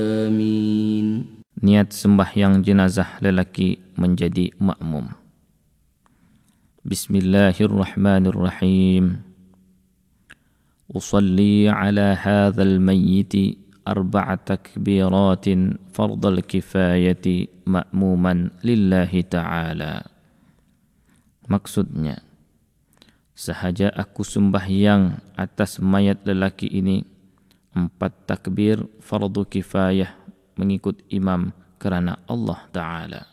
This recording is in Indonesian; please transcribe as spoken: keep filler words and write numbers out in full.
Amin. Niat sembahyang jenazah lelaki menjadi makmum. Bismillahirrahmanirrahim. Usalli ala hadzal mayyiti arba'a takbiratin fardal kifayati ma'muman lillahi ta'ala. Maksudnya, sahaja aku sembahyang atas mayat lelaki ini empat takbir fardu kifayah mengikut imam kerana Allah Ta'ala.